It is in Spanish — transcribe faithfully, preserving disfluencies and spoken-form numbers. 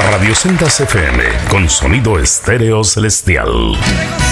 Radio Sendas F M con sonido estéreo celestial.